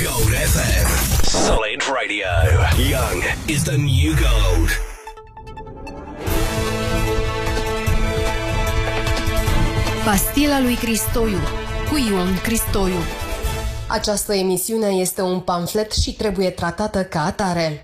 Gold FM. Solid Radio. Young is the new gold. Pastila lui Cristoiu cu Ion Cristoiu. Această emisiune este un pamflet și trebuie tratată ca atare.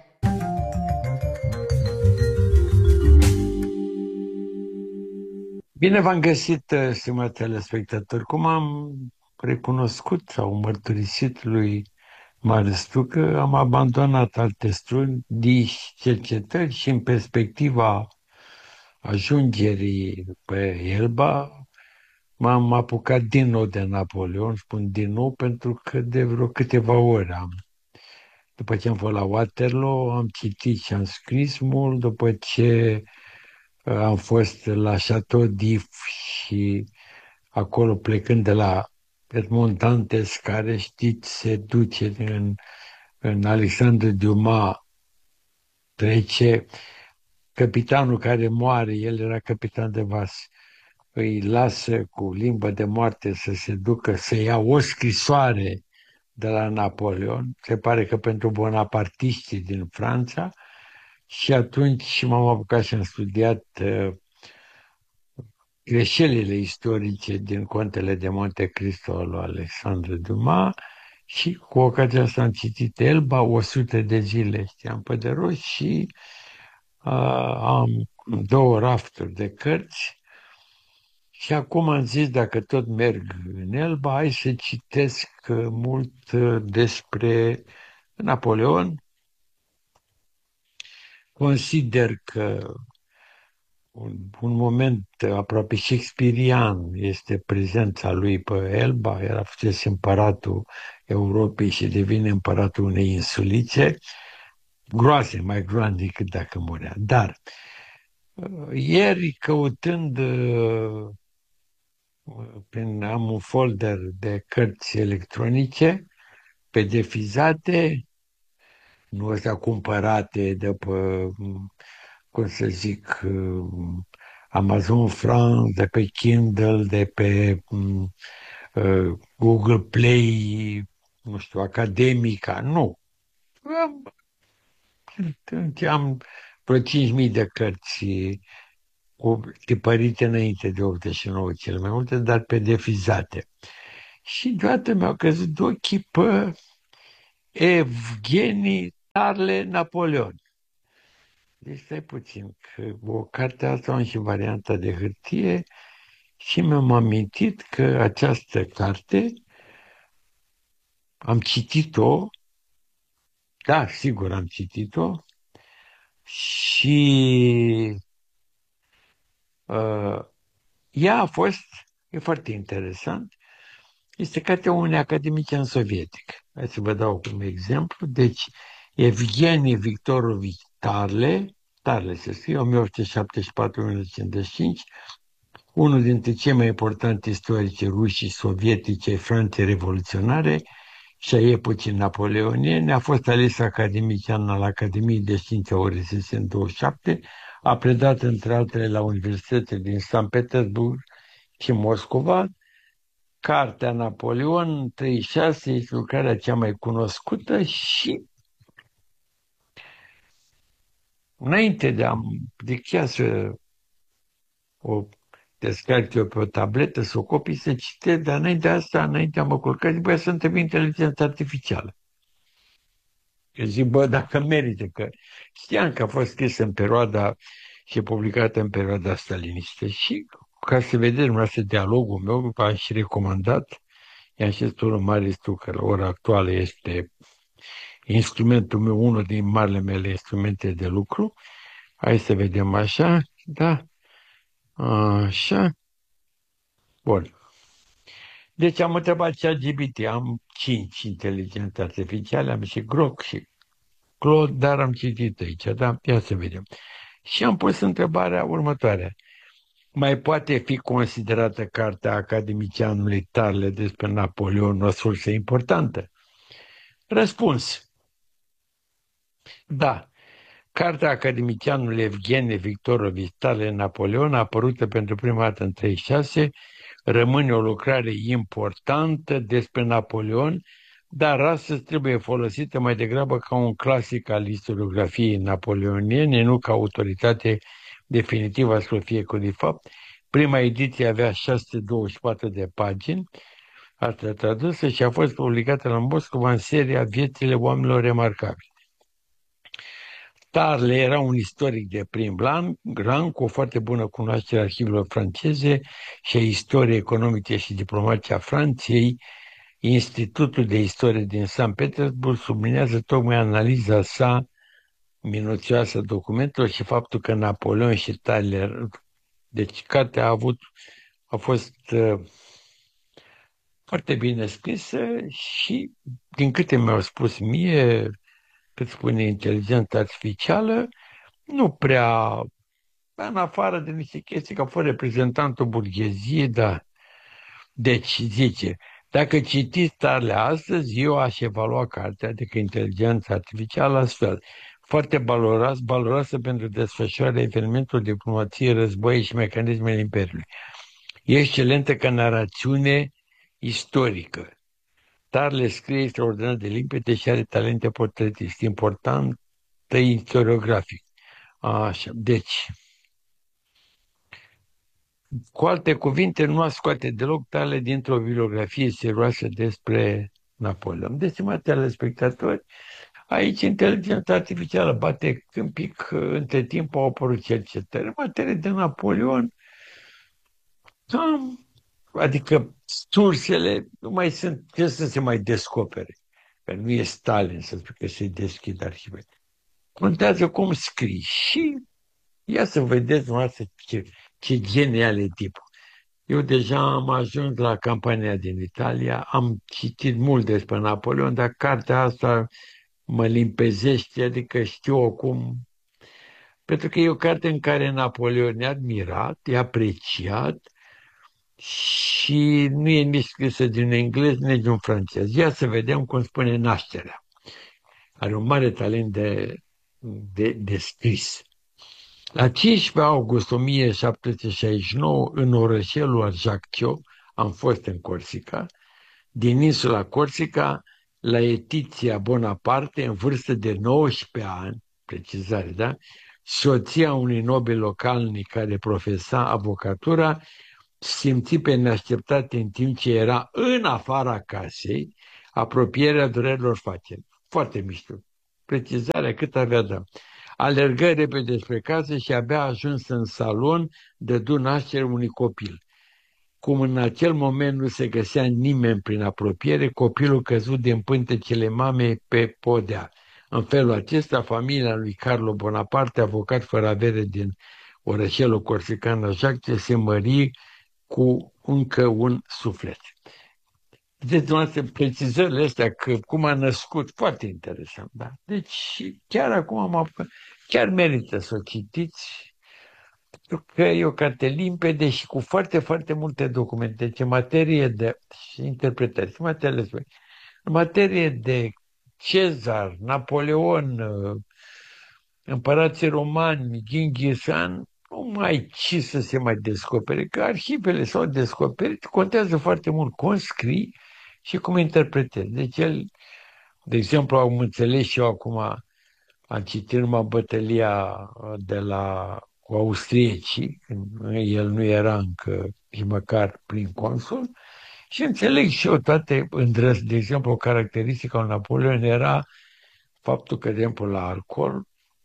Bine v-am găsit, stimați telespectatori. Cum am recunoscut sau mărturisit lui Marestu că am abandonat alte studii, cercetări și în perspectiva ajungerii pe Elba m-am apucat din nou de Napoleon. Spun din nou pentru că de vreo câteva ore după ce am fost la Waterloo, am citit și am scris mult. După ce am fost la Château d'If și acolo plecând de la Edmond Dantes, care știți se duce în Alexandre Dumas, trece, capitanul care moare, el era capitan de vas, îi lasă cu limbă de moarte să se ducă să ia o scrisoare de la Napoleon, se pare că pentru bonapartiștii din Franța, și atunci m-am apucat și am studiat greșelile istorice din Contele de Monte Cristo al lui Alexandre Dumas și cu ocazia asta am citit Elba 100 de zile, știam pe de rost, și am 2 rafturi de cărți și acum am zis, dacă tot merg în Elba, hai să citesc mult despre Napoleon. Consider că un moment aproape shakespearian este prezența lui pe Elba. Era fusese împăratul Europei și devine împăratul unei insulițe groase, mai groase decât dacă murea. Dar ieri, căutând, am un folder de cărți electronice pedefizate, nu astea cumpărate de pe, cum să zic, Amazon France, de pe Kindle, de pe Google Play, nu știu, Academica, nu. Am vreo 5.000 de cărți tipărite înainte de 89, cele mai multe, dar pedefizate. Și deodată mi-au căzut ochii pe Evgeni Charles Napoleon. Deci stai puțin, că o carte asta am și varianta de hârtie și mi-am amintit că această carte am citit-o, da, sigur am citit-o, și ea a fost, e foarte interesant, este cartea unui academician sovietic. Hai să vă dau un exemplu. Deci, Evgeni Victorovici Tarle se scrie, 1874-1955, unul dintre cei mai importanti istorici ruși și sovietici ai Franței revoluționare și a epocii napoleoniene, a fost ales academician al Academiei de Științe ORSS în 27, a predat între altele la universitățile din San Petersburg și Moscova. Cartea Napoleon 36 este lucrarea cea mai cunoscută și înainte de a chiar să o descarc eu pe o tabletă, să o copii, să citesc, dar înainte de asta, înainte de a mă culca, zic, băi, să întreb inteligența artificială. Eu zic, bă, dacă merită, că știam că a fost scris în perioada și publicată în perioada stalinistă și ca să vedeți dumneavoastră dialogul meu, v-am și recomandat, i-am și spus Marestu că la ora actuală este instrumentul meu, unul din marile mele instrumente de lucru. Hai să vedem așa, da, așa, bun. Deci am întrebat ChatGPT, am 5 inteligențe artificiale, am și Grok și Claude, dar am citit aici, da, ia să vedem. Și am pus întrebarea următoare. Mai poate fi considerată cartea academicianului Tarle despre Napoleon o sursă importantă? Răspuns. Da. Cartea academicianului Evgeni Victorovici Tarle Napoleon, apărută pentru prima dată în 36, rămâne o lucrare importantă despre Napoleon, dar astăzi trebuie folosită mai degrabă ca un clasic al istoriografiei napoleoniene, nu ca autoritate definitivă asupra fiecărui fapt. Prima ediție avea 624 de pagini, asta tradusă, și a fost publicată la Moscova în seria Viețile oamenilor remarcabili. Tarle era un istoric de prim rang, cu o foarte bună cunoaștere a arhivelor franceze și a istoriei economice și diplomatice a Franței. Institutul de Istorie din San Petersburg sublinează tocmai analiza sa minuțioasă a documentelor și faptul că Napoleon și Tarle, deci cartea a fost foarte bine scrisă și, din câte mi-au spus mie, cât spune inteligența artificială, nu prea, în afară de niște chestii, că a fost reprezentantul burgheziei, dar, deci, zice, dacă citiți Tarle astăzi, eu aș evalua cartea, adică inteligența artificială, astfel. Foarte valoroasă pentru desfășurarea evenimentelor diplomației, război și mecanismele Imperiului. E excelentă ca narațiune istorică. Tarle scrie extraordinar de limpede și are talente portretiste, important istoriografic. Așa, deci, cu alte cuvinte, nu a scoate deloc Tarle dintr-o bibliografie serioasă despre Napoleon. Deci, stimați spectatori, aici inteligența artificială bate un pic, între timp au apărut cercetări. În materie de Napoleon, adică sursele nu mai sunt, trebuie să se mai descopere. Că nu e Stalin să spui că se deschid arhivele. Contează cum scrii și ia să vedeți dumneavoastră ce genial e tipul. Eu deja am ajuns la campania din Italia, am citit mult despre Napoleon, dar cartea asta mă limpezește, adică știu acum, pentru că e o carte în care Napoleon e admirat, e apreciat și nu e nici scrisă din englez, nici din francez. Ia să vedem cum spune nașterea. Are un mare talent de scris. La 15 august 1769, în orășelul Ajaccio, am fost în Corsica, din insula Corsica, la Etiția Bonaparte, în vârstă de 19 ani, precizare, da? Soția unui nobil localnic care profesa avocatura, simți pe neașteptate în timp ce era în afara casei, apropierea durerilor faceri. Foarte mișto. Precizarea cât avea, da. Alergă repede spre casă și abia ajuns în salon, dădu naștere unui copil. Cum în acel moment nu se găsea nimeni prin apropiere, copilul căzut din pântecele mamei pe podea. În felul acesta, familia lui Carlo Bonaparte, avocat fără avere din orășelul corsican Ajaccio, se mări cu încă un suflet. Deci, dumneavoastră, precizările astea, că cum a născut, foarte interesant, da? Deci, chiar acum chiar merită să o citiți, pentru că e o carte limpede și cu foarte, foarte multe documente. Deci, în materie de interpretări, în materie de Cezar, Napoleon, împărații romani, Genghis Khan, nu mai ce să se mai descopere, că arhivele s-au descoperit, contează foarte mult cum scrii și cum interpretezi. Deci el, de exemplu, am înțeles și eu acum, am citit numai bătălia cu austriecii, când el nu era încă și măcar prin consul, și înțeleg și eu toate îndrăzi. De exemplu, o caracteristică a lui Napoleon era faptul că, de exemplu, la alcool,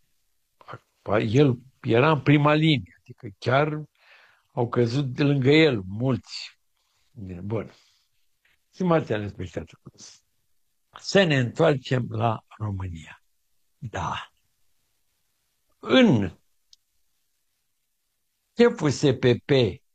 el era în prima linie, adică chiar au căzut de lângă el mulți. Bun. Stimați respectați. Să ne întoarcem la România. Da. În șeful SPP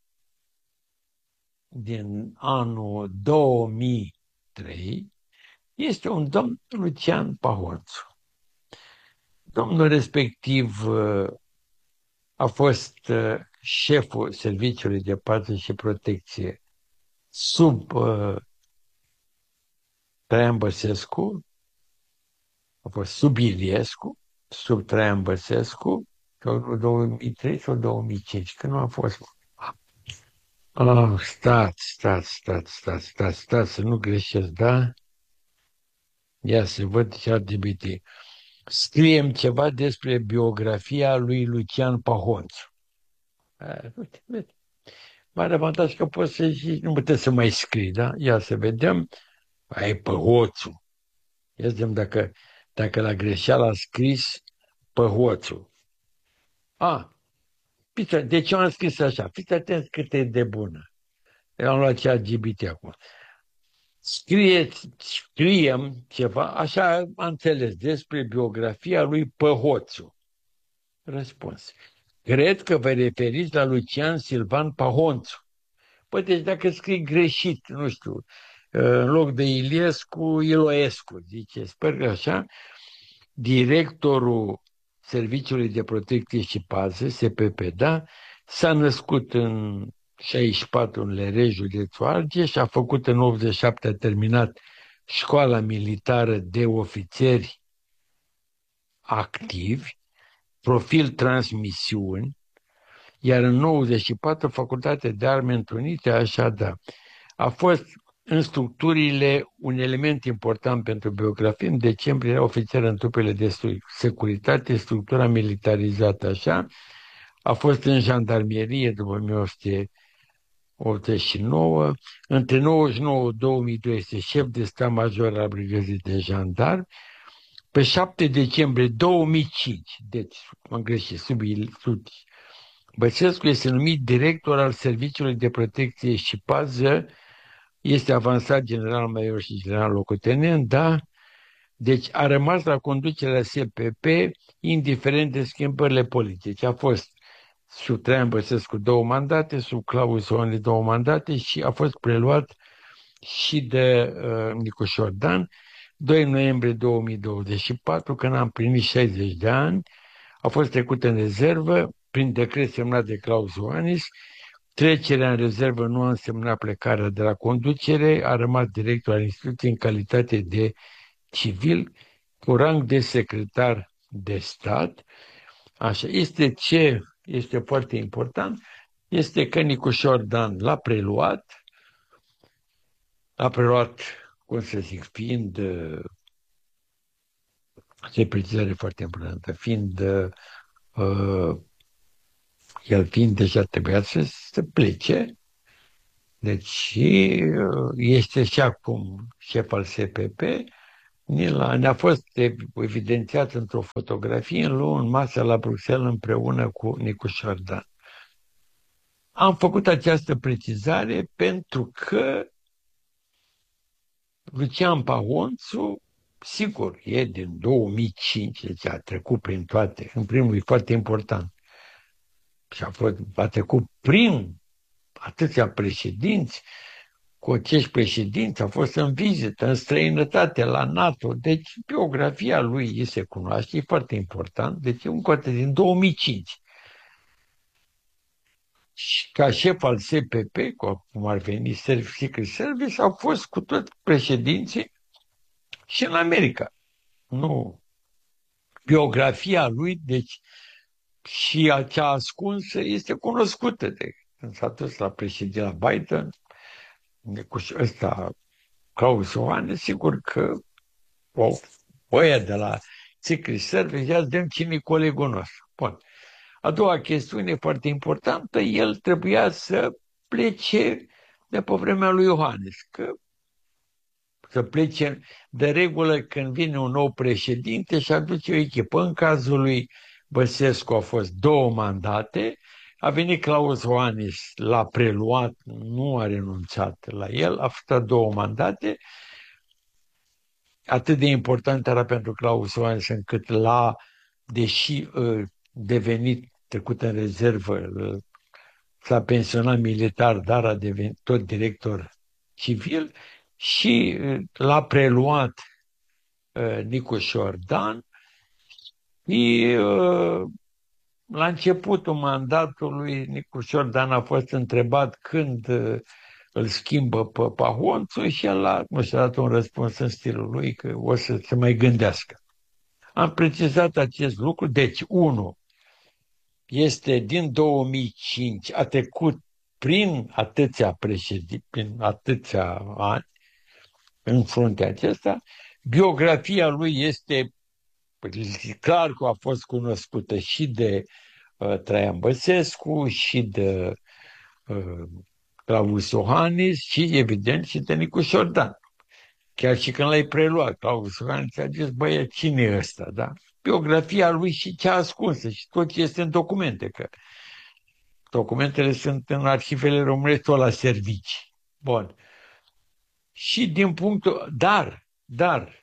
din anul 2003 este un domn Lucian Pahorțu. Domnul respectiv a fost șeful Serviciului de Pază și Protecție sub Traian Băsescu, a fost sub Iliescu, sub Traian Băsescu, 2003 sau 2005, că nu a fost. Stați, să nu greșesc, da? Ia să văd ChatGPT. Scriem ceva despre biografia lui Lucian Pahonțu. Uite, vezi. Mare avantaj că poți să zici, nu puteți să mai scrii, da? Ia să vedem. Ai Păhoțu. Ia să vedem dacă la greșeală a scris Păhoțu. Deci eu am scris așa. Fiți atenți cât e de bună. Eu am luat ChatGPT acum. Scriem ceva, așa am înțeles, despre biografia lui Păhoțu. Răspuns. Cred că vă referiți la Lucian Silvan Pahonțu. Păi, deci dacă scrii greșit, nu știu, în loc de Iliescu, Iloescu, zice, sper că așa, directorul Serviciului de Protecție și Pază, SPP, da, s-a născut în 64 în Lerei, județul Argeș, a făcut în 87, a terminat școala militară de ofițeri activi, profil transmisiuni, iar în 94 Facultatea de Arme Întrunite, așa da. A fost în structurile un element important pentru biografie. În decembrie era ofițer în trupele de securitate, structura militarizată așa. A fost în jandarmerie după 1989. Între 99-2002 este șef de stat major al Brigăzii de Jandarmi. Pe 7 decembrie 2005, deci m-am greșit, sub Băsescu este numit director al Serviciului de Protecție și Pază, este avansat general major și general locotenent, da? Deci a rămas la conducerea SPP, indiferent de schimbările politice. A fost sub Traian Băsescu 2 mandate, sub Claus Iohannis 2 mandate și a fost preluat și de Nicu Șordan, 2 noiembrie 2024, când am plinit 60 de ani, a fost trecut în rezervă, prin decret semnat de Claus Iohannis. Trecerea în rezervă nu a însemnat plecarea de la conducere, a rămas director al instituției în calitate de civil, cu rang de secretar de stat. Așa, ce este foarte important, este că Nicu Șordan l-a preluat, cum să zic, fiind, ce precizare foarte importantă, el fiind deja trebuia să plece, deci este și acum șef al SPP, ne-a fost evidențiat într-o fotografie în masă la Bruxelles împreună cu Nicu Șordan. Am făcut această precizare pentru că Lucian Pahonțu, sigur, e din 2005, deci a trecut prin toate, în primul e foarte important, și a trecut prin atâția președinți, cu acești președinți, a fost în vizită, în străinătate, la NATO, deci biografia lui se cunoaște, e foarte important, deci e un cote din 2005. Și ca șef al SPP, cum ar veni Secret Service, au fost cu toți președinții și în America. Nu. Biografia lui, deci, și acea ascunsă este cunoscută. Când s-a dus la președinte la Biden, cu ăsta, Claus Iohannis, sigur că ăia de la Secret Service, ia dăm cine e colegul nostru. Bun. A doua chestiune foarte importantă, el trebuia să plece de pe vremea lui Iohannis, că să plece de regulă când vine un nou președinte și aduce o echipă. În cazul lui Băsescu a fost 2 mandate, a venit Claus Iohannis, l-a preluat, nu a renunțat la el, a făcut 2 mandate. Atât de important era pentru Claus Iohannis încât deși devenit trecut în rezervă, s-a pensionat militar, dar a devenit tot director civil și l-a preluat Nicu Șordan și la începutul mandatului Nicu Șordan a fost întrebat când îl schimbă pe Pahonțu și el nu și-a dat un răspuns în stilul lui că o să se mai gândească. Am precizat acest lucru, deci 1. Este din 2005, a trecut prin atâția președinți, prin atâția ani în fruntea acesta. Biografia lui este clar că a fost cunoscută și de Traian Băsescu și de Claus Iohannis și, evident, și de Nicu Șordan. Chiar și când l-ai preluat, Claus Iohannis a zis, băie, cine e ăsta, da? Biografia lui și cea ascunsă și tot ce este în documente, că documentele sunt în arhivele românești tot la servicii. Bun. Și din punctul... Dar,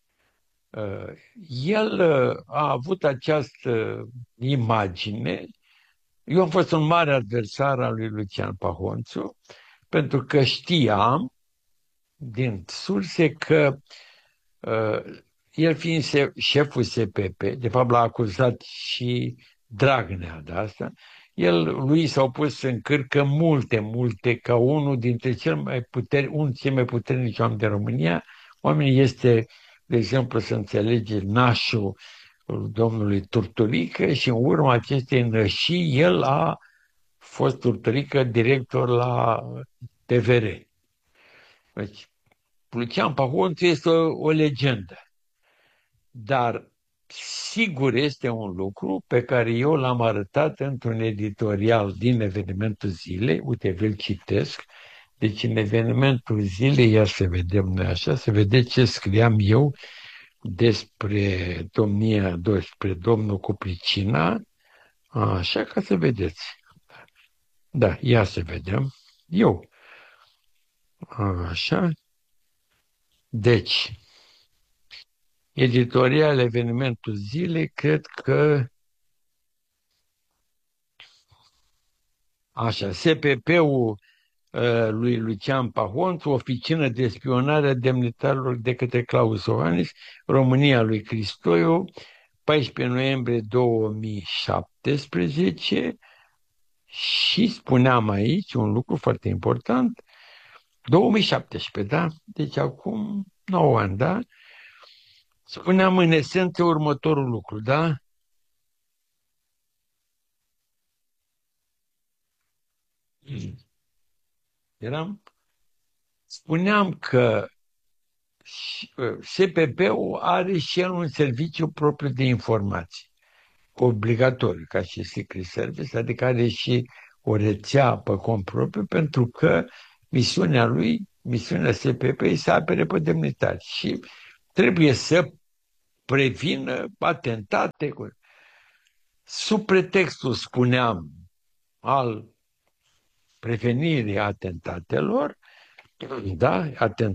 el a avut această imagine. Eu am fost un mare adversar al lui Lucian Pahonțu, pentru că știam din surse că el fiind șeful SPP, de fapt l-a acuzat și Dragnea de asta, lui s-au pus în cârcă multe, ca unul dintre cei mai puternici oameni de România. Oamenii este, de exemplu, să înțelege, nașul domnului Turturică și în urma acestei nășii el a fost Turturică director la TVR. Deci, Lucian Pahonțu este o legendă. Dar sigur este un lucru pe care eu l-am arătat într-un editorial din Evenimentul Zilei. Uite, vi-l citesc. Deci în Evenimentul Zilei, iar să vedem noi așa, să vedeți ce scriam eu despre domnul Cupricina, așa, ca să vedeți. Da, ia să vedem. Eu. Așa. Deci, editorial Evenimentul Zilei, cred că așa, SPP-ul lui Lucian Pahonțu, oficină de spionare a demnitarilor de către Claus Iohannis, România lui Cristoiu, 14 noiembrie 2017 și spuneam aici un lucru foarte important, 2017, da? Deci acum 9 ani, da? Spuneam în esență următorul lucru, da? Spuneam că SPP-ul are și el un serviciu propriu de informații, obligatoriu, ca și Secret Service, adică are și o rețea pe cont propriu, pentru că misiunea SPP e să apere pe demnitari și trebuie să prevină atentate. Sub pretextul, spuneam, al prevenirii atentatelor, da,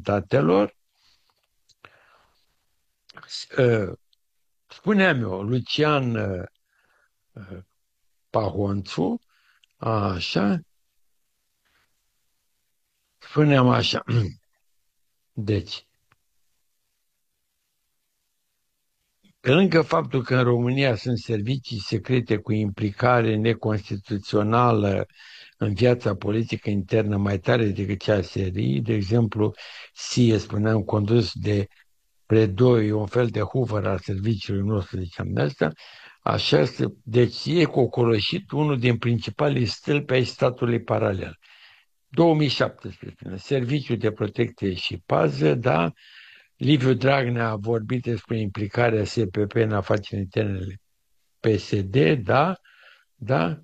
spuneam eu, Lucian Pahonțu, așa, spuneam așa, deci, pe lângă faptul că în România sunt servicii secrete cu implicare neconstituțională în viața politică internă mai tare decât cea a SRI, de exemplu, SIE, spuneam, condus de Predoi, un fel de Hoover al serviciului nostru, ziceam de asta, așa, deci e cocoloșit unul din principalii stâlpi ai statului paralel. 2017, Serviciul de Protecție și Pază, da, Liviu Dragnea a vorbit despre implicarea SPP în afaceri interne PSD, da, da.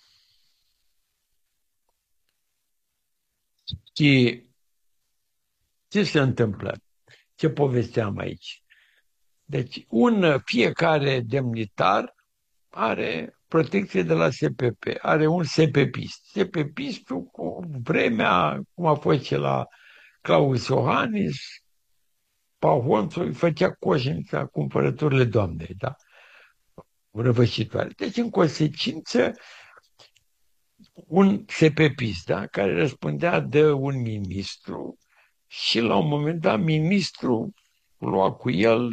Și ce se întâmplă? Ce povesteam aici? Deci, fiecare demnitar are protecție de la SPP, are un SPP-ist. SPP-istul, cu vremea, cum a fost și la Claus Iohannis, Pahonțu îi făcea coșnița cumpărăturile Doamnei, da? Răvășitoare. Deci, în consecință, un SPP-ist, da? Care răspundea de un ministru și la un moment dat ministrul lua cu el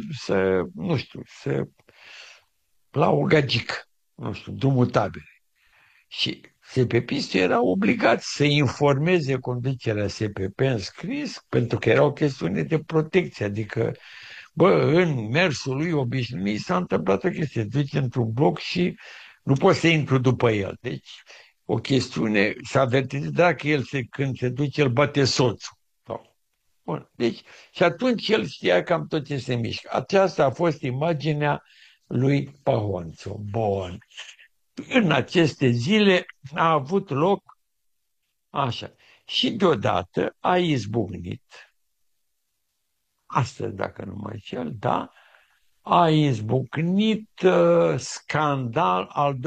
la o gagică, drumul tabere. Și SPP-istul era obligat să informeze conducerea SPP în scris, pentru că era o chestiune de protecție, adică, în mersul lui obișnuit s-a întâmplat o chestie, duce într-un bloc și nu poți să intru după el. Deci, o chestiune, s-a avertizat dacă când se duce, el bate soțul. Bun. Deci, și atunci el știa cam tot ce se mișcă. Aceasta a fost imaginea lui Pahonțu. Bun. În aceste zile a avut loc așa. Și deodată a izbucnit, astăzi dacă nu mă înșel, da, a izbucnit scandal,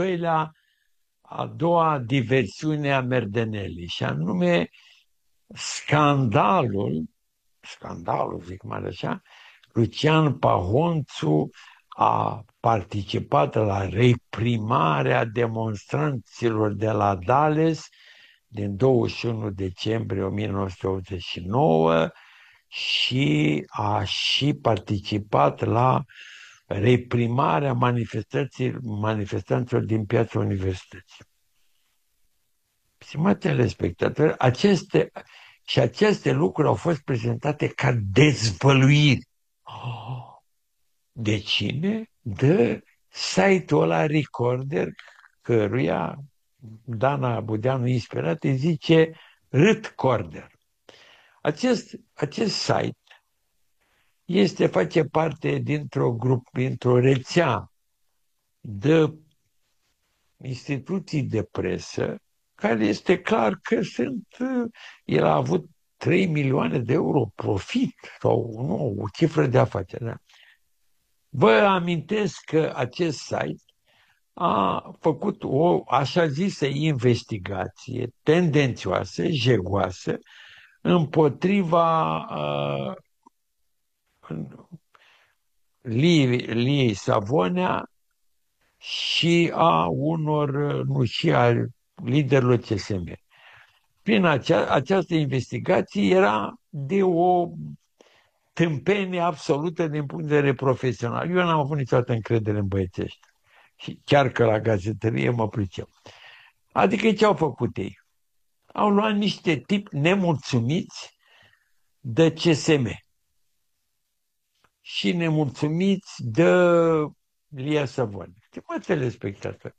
a doua diversiune a Merdenelii, și anume scandalul, zic mai așa, Lucian Pahonțu a participat la reprimarea demonstranților de la Dales din 21 decembrie 1989 și a și participat la reprimarea manifestanților din piața Universității. Stimați telespectatori, aceste lucruri au fost prezentate ca dezvăluiri. De cine? De site-ul ăla Recorder, căruia Dana Budeanu, inspirat, îi zice Râtcorder. Acest site face parte dintr-o rețea de instituții de presă, care este clar că el a avut 3 milioane de euro profit, sau nu, o cifră de afaceri. Da? Vă amintesc că acest site a făcut o așa zisă investigație tendențioasă, jegoasă, împotriva Liei Savonea și a și a liderilor CSM. Prin această investigație era de o tâmpenie absolută din punct de vedere profesional. Eu n-am avut niciodată încredere în băieții ăștia. Și chiar că la gazetărie mă pricep. Adică ce au făcut ei? Au luat niște tipi nemulțumiți de CSM și nemulțumiți de Lia Savon. Stimați telespectatori,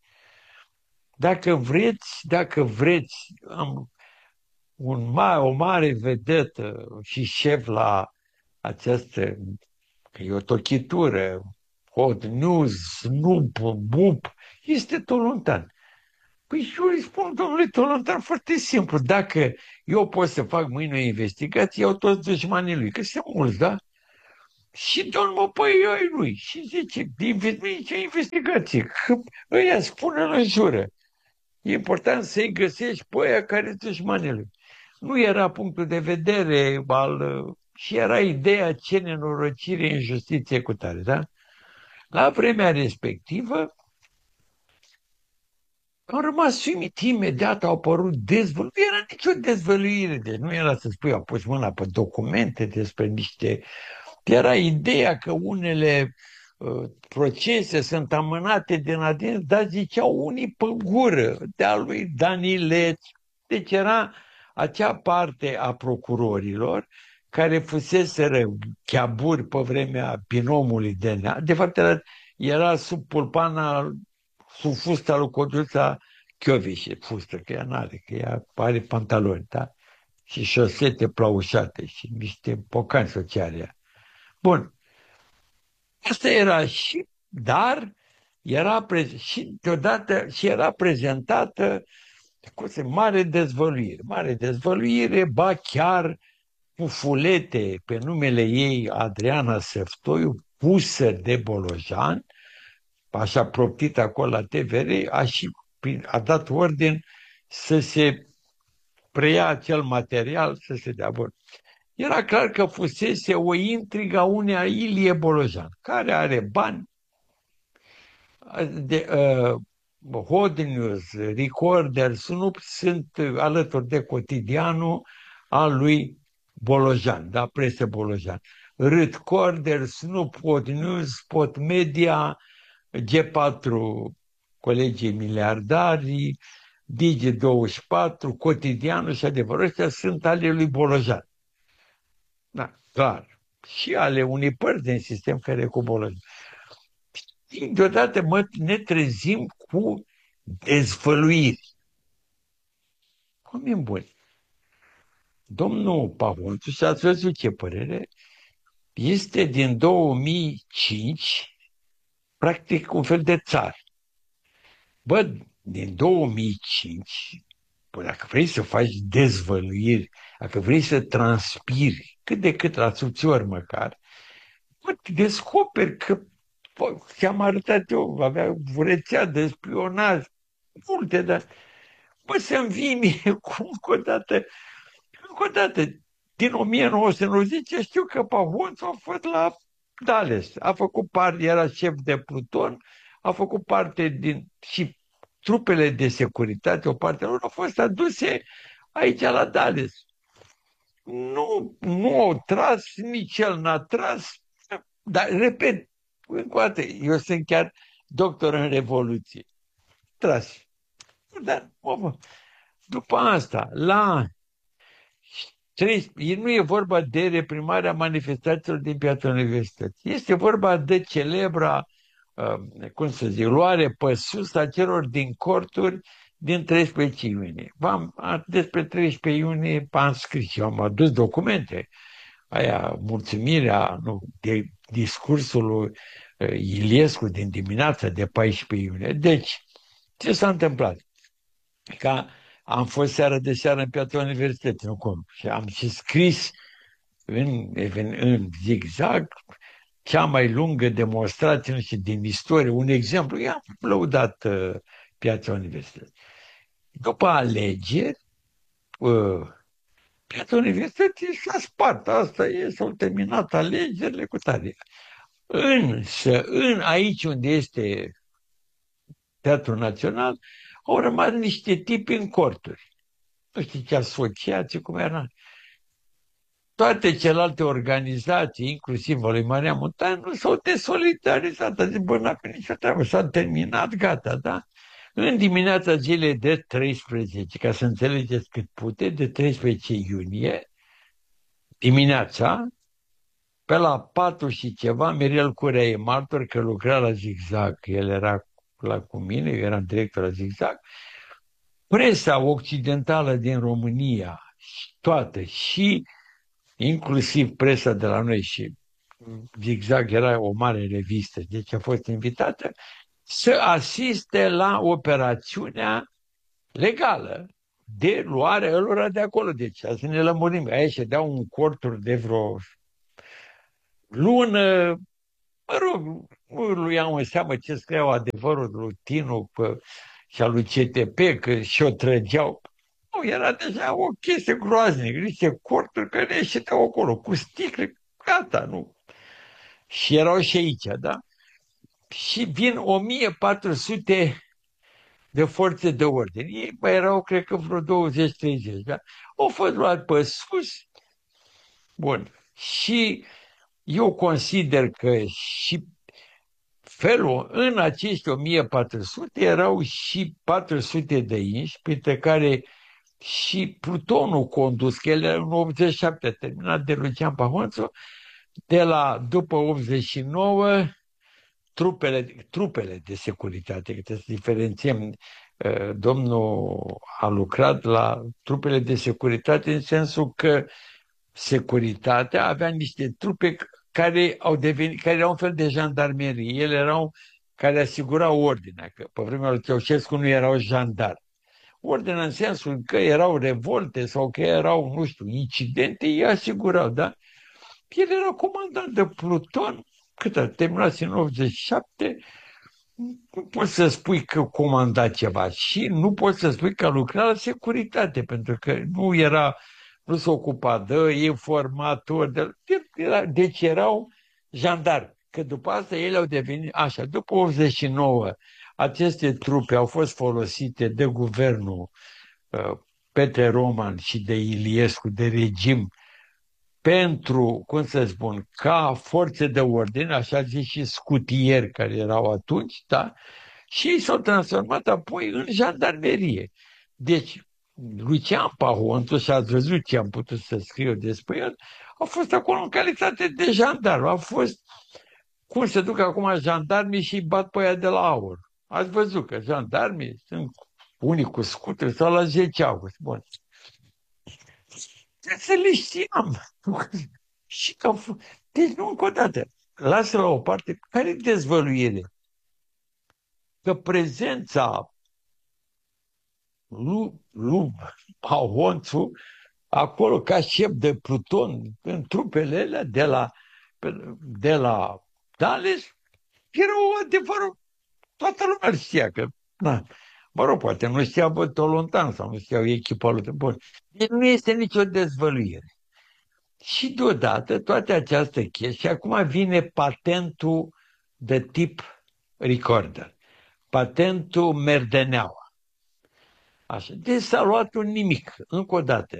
dacă vreți, am o mare vedetă și șef la această, că e o tochitură, Hot News, Snoop, Boop, este Tolontan. Păi și eu îi spun, domnule Tolontan, foarte simplu, dacă eu pot să fac mâine o investigație, iau toți dușmanii lui, că sunt mulți, da? Și domnul, păi eu lui. Și zice, ce investigație? Că ăia spune în jură. E important să-i găsești pe ăia care sunt dușmanii lui. Nu era punctul de vedere și era ideea ce nenorocire în justiție cu tare, da? La vremea respectivă, am rămas uimit, imediat au apărut dezvăluiri. Nu era nicio dezvăluire, deci nu era să spui, a pus mâna pe documente despre niște... Era ideea că unele procese sunt amânate din adins, dar ziceau unii pe gură, de-a lui Danileț. Deci era acea parte a procurorilor care fuseseră cheaburi pe vremea binomului DNA. De fapt, era sub pulpana, sub fusta lui Codruța Chioveși, fustă, că ea n-are, că ea are pantaloni, da? Și șosete plaușate și niște pocani sociale. Bun. Asta era dar și deodată și era prezentată cu mare dezvăluire, ba chiar cu fulete pe numele ei Adriana Seftoiu, pusă de Bolojan, așa proptit acolo la TVR, a dat ordin să se preia acel material, să se dea bun. Era clar că fusese o intrigă a unei Ilie Bolojan, care are bani, Hot News, Recorder, sunt alături de cotidianul al lui Bolojan, da, presă Bolojan. Recorder, Snoop, Hot News, Spot Media, G4, colegii miliardari, Digi24, cotidianul și adevărul, ăștia sunt ale lui Bolojan. Da, clar. Și ale unei părți din sistem care e cu Bolojan. Deodată ne trezim cu dezvăluiri. Cum e bun? Domnul Pahonțu, și ați văzut ce părere, este din 2005 practic un fel de țar. Bă, din 2005, bă, dacă vrei să faci dezvăluiri, dacă vrei să transpiri cât de cât la subțiori măcar, bă, descoperi că ți-am arătat eu, avea rețea de spionaj, multe, dar bă, să-mi vii mie cum încă o dată, din 1990 știu că Pahonțu a fost la Dales, a făcut parte, era șef de pluton, a făcut parte din, și trupele de securitate, o parte lor au fost aduse aici la Dales. Nu au tras, nici el n-a tras, dar, repet, încă o dată, eu sunt chiar doctor în Revoluție. Tras. Dar, după asta, nu e vorba de reprimarea manifestațiilor din Piața Universității. Este vorba de celebra, luare pe sus a celor din corturi din 13 iunie. Despre 13 iunie am scris, eu am adus documente. Aia, mulțumirea de discursul lui Iliescu din dimineața de 14 iunie. Deci, ce s-a întâmplat? Ca am fost seară de seară în Piața Universității, nu cum. Și am și scris în zigzag cea mai lungă demonstrație și din istorie, un exemplu. I-am lăudat Piața Universității. După alegeri, Piața Universității s-a spart. Asta e, s-au terminat alegerile cu tare. Însă, aici unde este Teatrul Național, au rămas niște tipi în corturi. Nu știu ce asociații, cum era. Toate celelalte organizații, inclusiv a lui Maria Munteanu, nu s-au desolidarizat. A zis, bă, n-a fi nicio treabă, s-a terminat, gata, da? În dimineața zilei de 13, ca să înțelegeți cât pute, de 13 iunie, dimineața, pe la 4 și ceva, Mirel Curea e martor că lucra la Zigzag, el era cu mine, eu eram director la Zigzag, presa occidentală din România, toată, și inclusiv presa de la noi, și Zigzag era o mare revistă, deci a fost invitată să asiste la operațiunea legală de luare lor de acolo. Deci, să ne lămurim, aici ședeau un corturi de vreo lună, mă rog, nu luiau în seamă ce scriau adevărul lui Tinu și a lui CTP, că și-o trăgeau. Nu, era deja o chestie groaznică, niște corturi care ședeau acolo, cu sticle, gata, nu. Și erau și aici, da? Și vin 1400 de forțe de ordine. Ei mai erau, cred că, vreo 20-30, da? Au fost luat pe sus. Bun. Și eu consider că și felul, în acești 1400 erau și 400 de inși, printre care și plutonul condus, că el era în 87, terminat de Lucian Pahonțu, după 89, trupele de securitate, că trebuie să diferențiem. Domnul a lucrat la trupele de securitate în sensul că securitatea avea niște trupe care erau un fel de jandarmerie. Ele erau care asigurau ordinea, că pe vremea lui Ceaușescu nu erau jandarmi. Ordinea în sensul că erau revolte sau că erau, nu știu, incidente, ei asigurau, da? El era comandant de pluton, cât a terminat în 87, nu poți să spui că comanda ceva și nu poți să spui că lucra la securitate, pentru că nu se ocupa de informatori, deci erau jandarmi. Că după asta ele au devenit așa. După 89, aceste trupe au fost folosite de guvernul Petre Roman și de Iliescu, de regim, pentru, cum să spun, ca forțe de ordine, așa zis și scutieri care erau atunci, da? Și ei s-au transformat apoi în jandarmerie. Deci, Lucian Pahonțu, și ați văzut ce am putut să scriu despre el, a fost acolo în calitate de jandarm. A fost, cum se duc acum jandarmii și bat pe aia de la aur. Ați văzut că jandarmii sunt unii cu scuturi sau la 10 august. Bun. să le știam. Și deci, nu, încă o dată, lasă la o parte, care dezvăluire? Că prezența lui Pahonțu acolo ca șef de pluton în trupele alea de la Dales, era o adevărul, toată lumea îl știa că, na, mă rog, poate nu știa Tolontan sau nu știau echipa lui. Bun. Deci nu este nicio dezvăluire. Și deodată toate această chestie, și acum vine patentul de tip recorder, patentul merdeneaua. Așa. Deci s-a luat un nimic, încă o dată.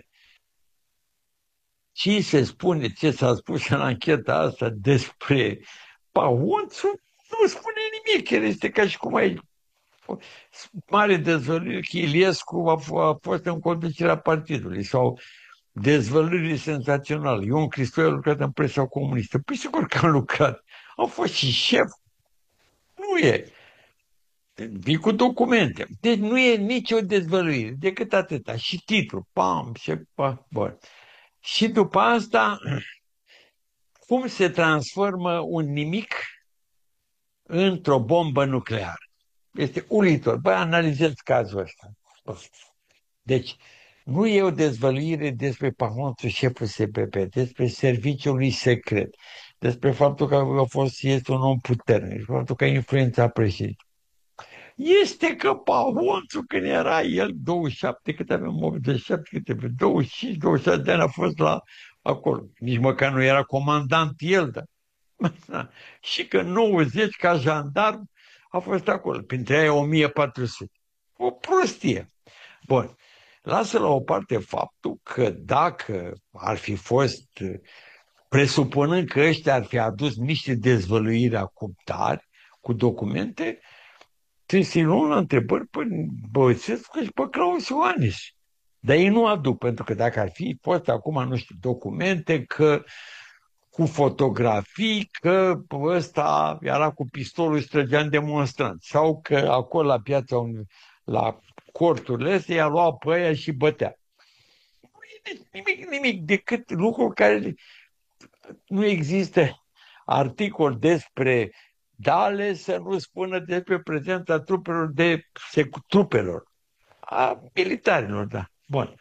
Ce se spune, ce s-a spus în ancheta asta despre Pahonțu, nu spune nimic. El este ca și cum ai mare dezvăluire că Iliescu a fost în conducerea partidului sau dezvăluiri senzaționale. Ion Cristoiu a lucrat în presa comunistă. Păi sigur că am lucrat. Am fost și șef. Nu e. Vii cu documente. Deci nu e nicio dezvăluire, decât atâta. Și titlul. Pam, și bun. Și după asta, cum se transformă un nimic într-o bombă nucleară? Este uluitor. Băi, analizez cazul ăsta. Deci, nu e o dezvăluire despre Pahonțu, șeful SPP, despre serviciul lui secret, despre faptul că este un om puternic, faptul că a influențat președinte. Este că Pahonțu, când era el 27, cât avem 87, cât avem 25, 26 de ani a fost acolo. Nici măcar nu era comandant el, dar. Și că 90 ca jandarm a fost acolo, printre aia 1400. O prostie. Bun. Lasă la o parte faptul că dacă ar fi fost, presupunând că ăștia ar fi adus niște dezvăluiri acuptari cu documente, trebuie să-i luăm la întrebări pe Băsescu și pe Claus Ioanis. Dar ei nu aduc, pentru că dacă ar fi fost acum, nu știu, documente că cu fotografii că ăsta era cu pistolul și trăgea în demonstranți sau că acolo la piața, la corturile astea, i-a luat pe aia și bătea. Nu e nimic decât lucruri care nu există articol despre Dale să nu spună despre prezența trupelor, a militarilor, da. Bun.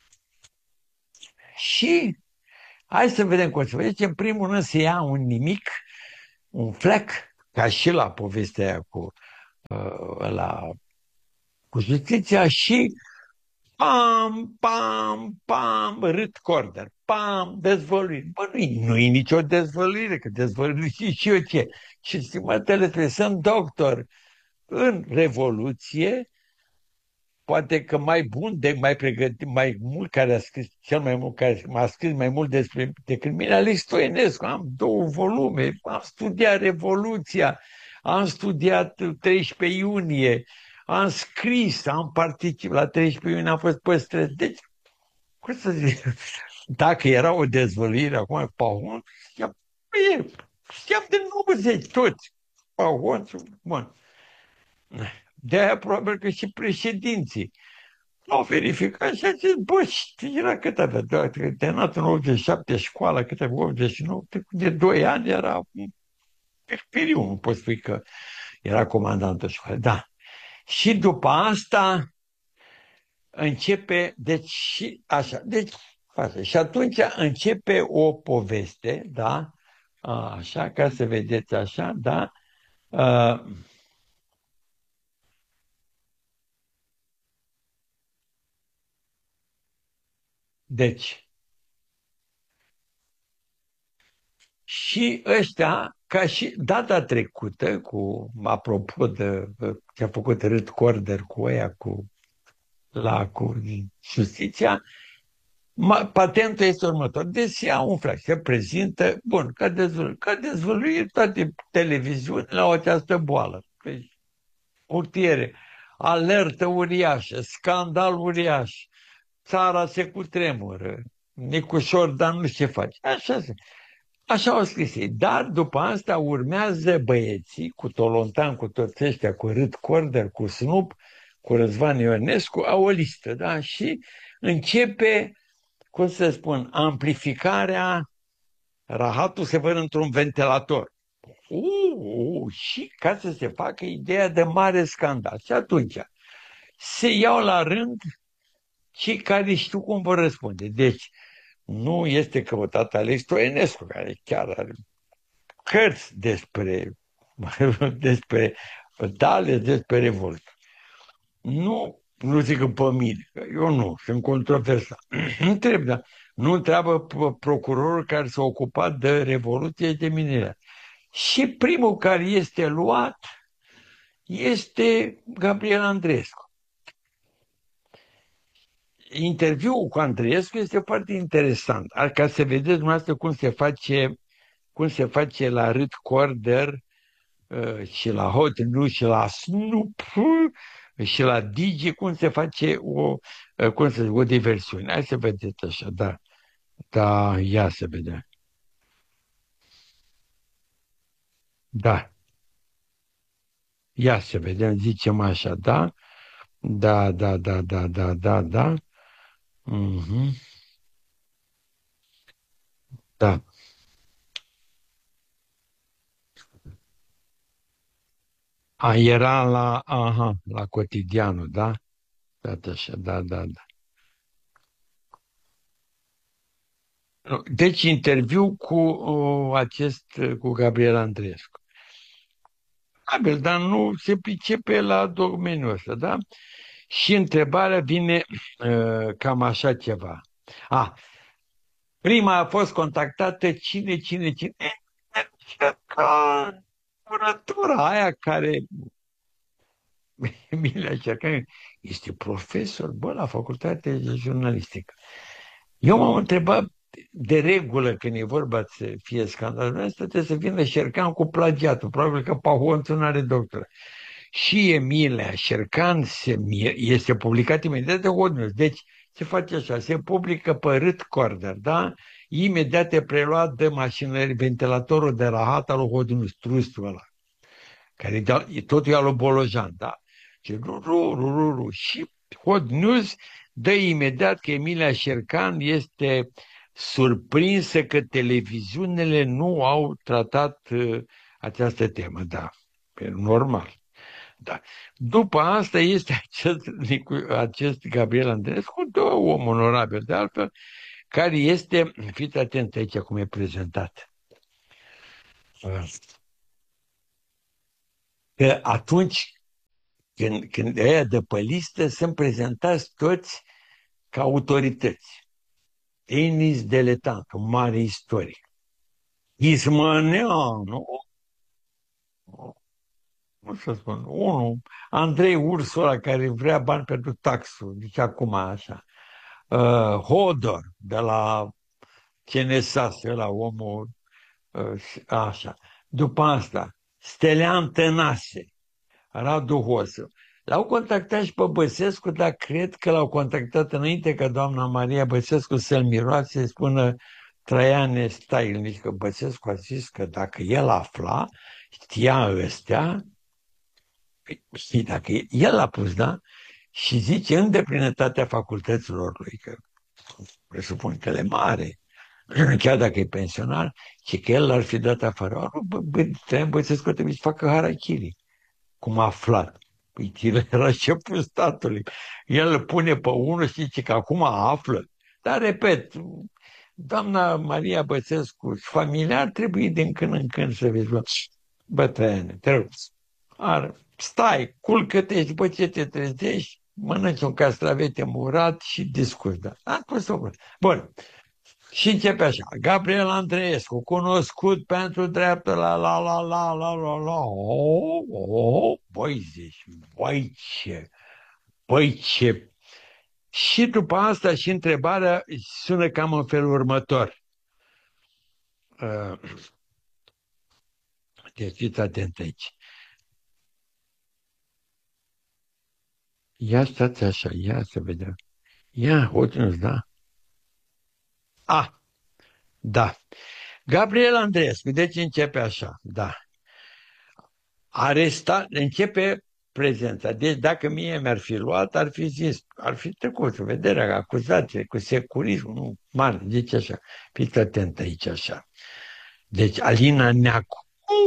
Și hai să vedem cum se face. În primul rând se ia un nimic, un flec, ca și la povestea aia cu justiția și pam, pam, pam, rât corder, pam, dezvăluire. Bă, nu-i nicio dezvăluire, că dezvăluire și eu ce. Și stimatele, sunt doctor în Revoluție, poate că mai bun, mai pregătit, mai mult, care a scris, cel mai mult, care m-a scris mai mult decât mine, Alex Stoinescu. Am 2 volume, am studiat Revoluția, am studiat 13 iunie, am scris, am participat la 13 iunie, am fost păstrăt. Deci, cum să zic, dacă era o dezvăluire acum, Pahon, știam de 90 toți. Pahon, bun. De-aia probabil că și președinții au verificat și a zis, bă, era cât avea, terminat în 87, școala, cât avea 89, de 2 ani era experiu, nu poți spui că era comandantul școală. Da. Și după asta începe, deci, așa, și atunci începe o poveste, da, așa, ca să vedeți așa, da, deci, și ăștia, ca și data trecută, apropo de ce a făcut Râd Corder cu ăia, cu justiția, patentul este următor. Deci ia un flash, se prezintă, bun, ca dezvăluire toate televiziunile au această boală. Păi, urtiere, alertă uriașă, scandal uriaș, țara se cutremură, Nicușor, dar nu știu ce face. Așa au scris ei. Dar după asta urmează băieții cu Tolontan, cu toți ăștia, cu Râd Corder, cu Snup, cu Răzvan Ionescu, au o listă, da? Și începe cum să spun, amplificarea, rahatul se văd într-un ventilator. Și ca să se facă ideea de mare scandal. Și atunci se iau la rând cei care știu cum vor răspunde. Deci nu este căutat Alex Troienescu, care chiar are cărți despre tale, despre revolt. Nu zic că pe mine, că eu nu, sunt controversat. Nu trebuie, dar nu întreabă procurorul care s-a ocupat de Revoluție și de minerea. Și primul care este luat este Gabriel Andreescu. Interviul cu Andreescu este foarte interesant, ca să vedeți dumneavoastră cum se face la Ruth Corder și la Hot News și la Snoop și la Digi, cum se face o diversiune. Hai să vedeți așa, da. Da, ia să vedem. Da. Ia să vedem, zicem așa, da? Da, da, da, da, da, da, da. Da. Era la Cotidianul, da? Da, așa, da, da, da. Deci interviu cu Gabriel Andreescu. Probabil, dar nu se pricepe la domeniul ăsta, da? Și întrebarea vine cam așa ceva. Prima a fost contactată cine? Curătura aia care Emilia Cercan este profesor, la facultate de jurnalistică. Eu m-am întrebat, de regulă, când e vorba să fie scandal, asta trebuie să vină Șercan cu plagiatul, probabil că Pahonțu nu are doctorat. Și Emilia Șercan este publicat imediat de Hot News. Deci se face așa, se publică pe Ruth Corder, da? Imediat e preluat de mașinării, ventilatorul de rahat al lui Hot News, trustul ăla, care totul e al lui Bolojan, da? Și Hot News dă imediat că Emilia Șercan este surprinsă că televiziunile nu au tratat această temă, da, normal. Da. După asta este acest Gabriel Andreescu, om onorabil de altfel, care este, fiți atent aici cum e prezentat, că atunci când ăia de pe listă sunt prezentați toți ca autorități. Denis Deletant, un mare istoric. Ismăneanu, nu să spun, unul, Andrei Ursula, care vrea bani pentru taxul, deci acum așa. Hodor, de la CNSAS, la omul, așa. După asta, Stelian Tănase, Radu Hosu. L-au contactat și pe Băsescu, dar cred că l-au contactat înainte ca doamna Maria Băsescu să-l miroase, să spună Traiane Stailnici, că Băsescu a zis că dacă el afla, știa ăstea, și dacă el a pus, da? Și zice în deplinătatea facultăților lui, că presupun că le mare, chiar dacă e pensionar, și că el l-ar fi dat afară. Traian Băsescu trebuie să facă harakiri, cum a aflat. Păi el era șeful statului. El îl pune pe unul și zice că acum află. Dar, repet, doamna Maria Băsescu și familiar trebuie din când în când să vezi. Bă, Traiane, te rog, stai, culcă-te și după ce te trezești, mănânci un castravete murat și discuți. Bun. Și începe așa. Gabriel Andreescu, cunoscut pentru dreptul la. Băi, zici, băi ce. Și după asta și întrebarea sună cam în felul următor. Deci fiți atent aici. Ia stați așa, ia să vedem. Ia, Hotnus, da? Da. Gabriel Andreescu, deci începe așa, da. Începe prezența. Deci dacă mie mi-ar fi luat, ar fi zis, ar fi trecut în vederea acuzației cu securism, nu, mare, deci așa, fiți atent aici așa. Deci Alina Neacu,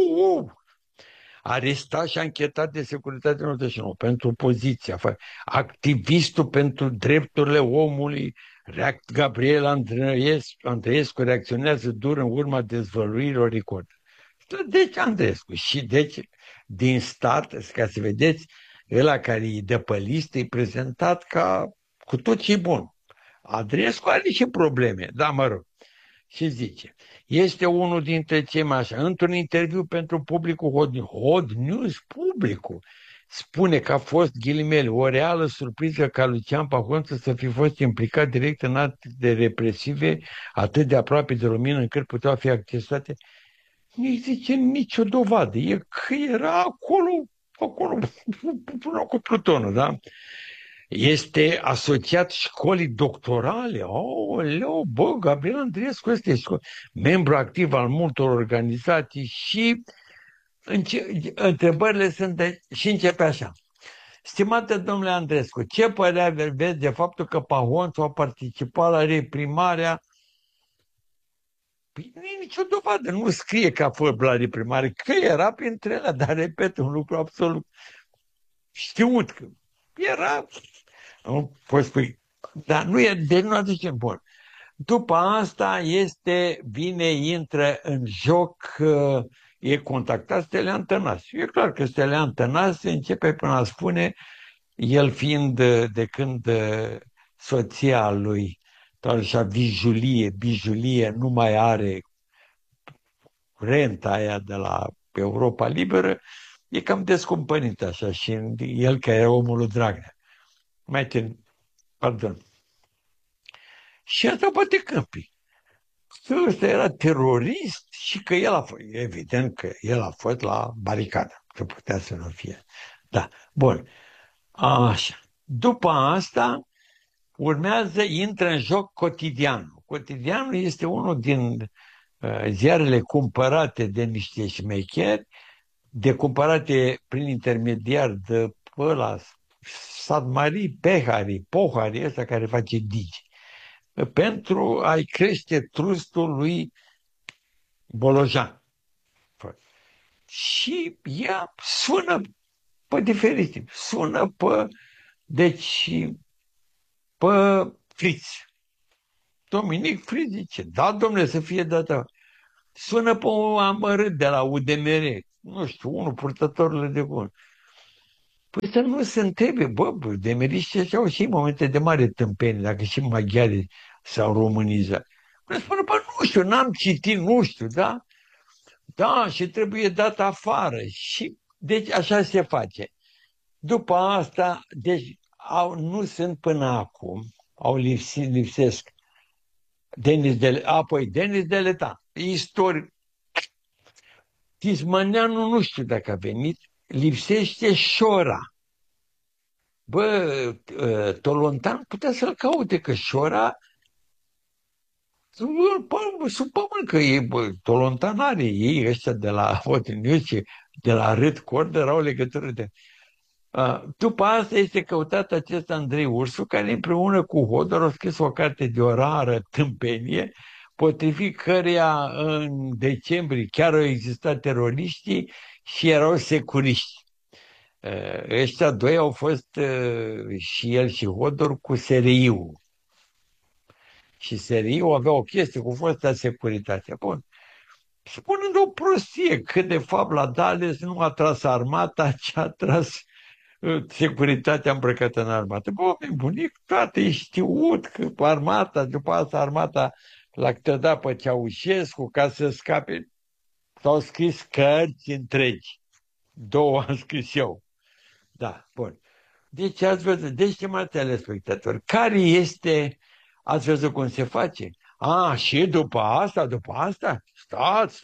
arestat și anchetat de Securitatea 99 pentru opoziția, activistul pentru drepturile omului, Gabriel Andreescu reacționează dur în urma dezvăluirilor record. Deci Andreescu și deci din start, ca să vedeți, ăla care îi dă pe listă e prezentat ca cu tot ce e bun. Andreescu are și probleme, da, mă rog. Și zice, este unul dintre cei mai așa, într-un interviu pentru publicul Hot News, publicul spune că a fost, ghilimele, o reală surpriză ca Lucian Pahonță să fi fost implicat direct în acte de represive atât de aproape de lumină încât puteau fi accesate. Nu zice nicio dovadă, e că era acolo, până cu Plutonul, da? Este asociat școlii doctorale. Leu, bă, Gabriel Andreescu este membru activ al multor organizații și întrebările sunt și începe așa. Stimate domnule Andreescu, ce părere aveți de faptul că Pahonțu a participat la reprimarea? Păi nu e nicio dovadă, nu scrie că a fost la reprimare, că era printre ele, dar repet, un lucru absolut știut, că era. Nu poți spui, dar nu e, deci nu aduce bun. După asta intră în joc, e contactat Stelian Tănase. E clar că Stelian Tănase începe până a spune, el fiind de când soția lui, așa, Bijulie nu mai are renta aia de la Europa Liberă, e cam descumpănit așa și el că era omul lui Dragnea. Pardon. Și asta poate câmpii. Că ăsta era terorist și că el a fost, evident că el a fost la baricadă, că putea să nu fie. Da, bun. Așa. După asta intră în joc Cotidianul. Cotidianul este unul din ziarele cumpărate de niște șmecheri, cumpărate prin intermediar de ăla Sadmarii, Pohari, ăsta care face digi, pentru a-i crește trustul lui Bolojan. Și ea sună pe diferite, pe Friț. Dominic Friț zice, da, domnule, să fie dată. Sună pe un amărât de la UDMR, nu știu, unul purtătorul de cuvânt. Păi să nu se întrebe, demeriștii ăștia au și momente de mare tâmpenie, dacă și maghiarii s-au românizat. Păi spune, nu știu, n-am citit, nu știu, da? Da, și trebuie dat afară. Și deci așa se face. După asta, deci nu sunt până acum, lipsesc Denis Deleta, istoric. Tismăneanu nu știu dacă a venit, lipsește Șora. Tolontan putea să-l caute, că Șora sub pământ, că Tolontan are ei ăștia de la Hot News, de la Red Cord, erau legătură de... După asta este căutat acest Andrei Ursu, care împreună cu Hodor a scris o carte de o rară tâmpenie, potrivit căreia în decembrie chiar au existat teroriștii și erau securiști. Ăștia doi au fost, și el și Hodor, cu SRI-ul. Și SRI-ul avea o chestie cu fosta securitate. Bun. Spunând o prostie, că de fapt la Dales nu a tras armata, ci a tras securitatea îmbrăcată în armată. Bunic, toate e știut că după asta armata l-a cădat pe Ceaușescu ca să scape. S-au scris cărți întregi. 2 am scris eu. Da, bun. Deci ați văzut, deci stimați telespectatori, ați văzut cum se face? Și după asta, stați.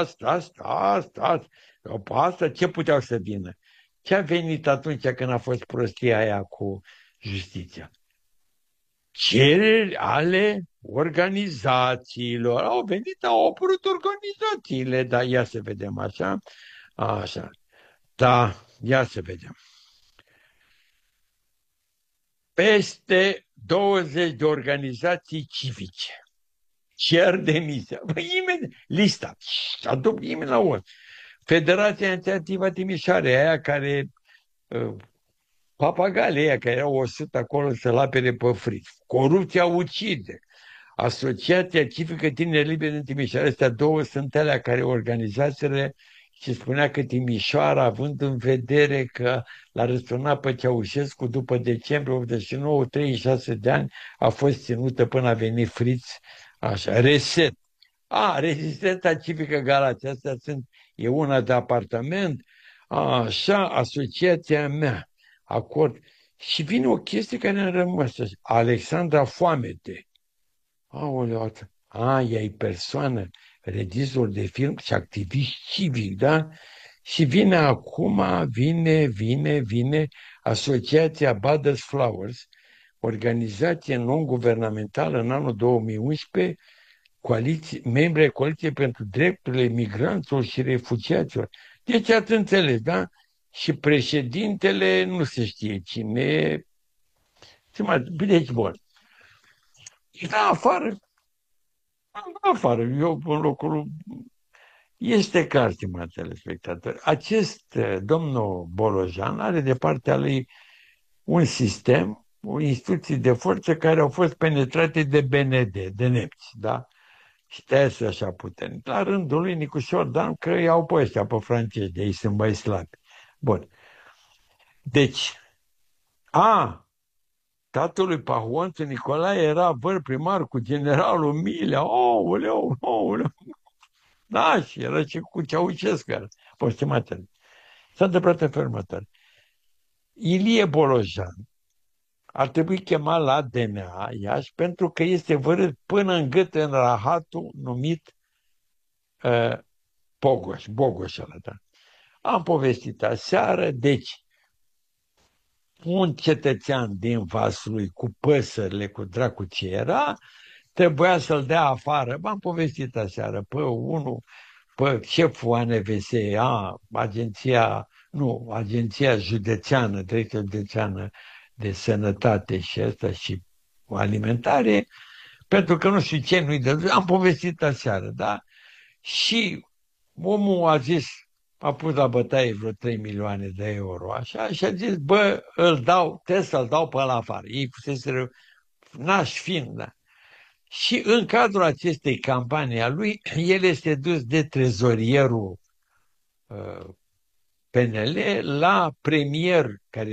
După asta ce puteau să vină? Ce a venit atunci când a fost prostia aia cu justiția? Cereri ale organizațiilor. Au apărut organizațiile, dar ia să vedem așa. Așa. Da, ia să vedem. peste 20 de organizații civice cer demisia. Imediat, lista, aduc imediat la urmă. Federația Inițiativa Timișoara, aia care, papagalii aia care erau 100 acolo să-l apere pe friț. Corupția ucide. Asociația Civică Tineri Liberi din Timișoara, astea două sunt alea care organizațiile și spunea că Timișoara, având în vedere că l-a răsturnat pe Ceaușescu după decembrie 89, 36 de ani, a fost ținută până a venit Friț, așa, reset. Rezistența civică Galați, astea sunt, e una de apartament, așa, asociația mea, acord. Și vine o chestie care ne-a rămas așa, Alexandra Foamete. Aoleu, ea e persoană, regizor de film și activist civic, da? Și vine acum, vine Asociația Badas Flowers, organizație non-guvernamentală în anul 2011, membri ai Coaliției pentru Drepturile Migranților și Refugiaților. Deci ați înțeles, da? Și președintele nu se știe cine e. Deci, bun. Da, afară, eu în locul... Este clar, stimați telespectatori. Acest domnul Bolojan are de partea lui un sistem, o instituții de forță care au fost penetrate de BND, de nemți, da? Și tăiați așa puternic. La rândul lui Nicușor Dan, că iau pe ăștia, pe francezi, de ei sunt mai slabi. Bun. Deci, tatăl lui Pahuonțu Nicolae era văr primar cu generalul Milea. Aoleu. Da, și era și cu Ceaușescu. S-a întâmplat în felul următor. Ilie Bolojan ar trebui chemat la DNA Iași pentru că este vărât până în gât în rahatul numit Bogoș ăla, da. Am povestit aseară, deci un cetățean din Vaslui cu păsările, cu dracu ce era, trebuia să-l dea afară. M-am povestit aseară pe șeful ANVS, Agenția Județeană, Direcția Județeană de Sănătate și asta și alimentare, pentru că nu știu ce nu-i dă. Am povestit aseară, da? Și omul a zis, a pus la bătaie vreo 3 milioane de euro, așa, și a zis, trebuie să-l dau pe ăla afară. Ei fuseseră nași fin, da? Și în cadrul acestei campanii a lui, el este dus de trezorierul PNL la premier, care